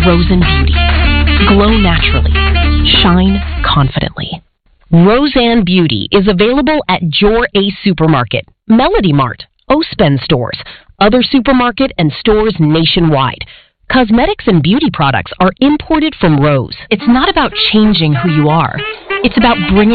Roseanne Beauty. Glow naturally. Shine confidently. Roseanne Beauty is available at Your Ace Supermarket, Melody Mart, Ospen stores, other supermarket and stores nationwide. Cosmetics and beauty products are imported from Rose. It's not about changing who you are. It's about bringing